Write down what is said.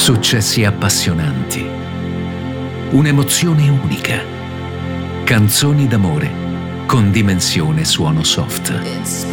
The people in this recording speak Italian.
Successi appassionanti. Un'emozione unica. Canzoni d'amore con dimensione suono soft.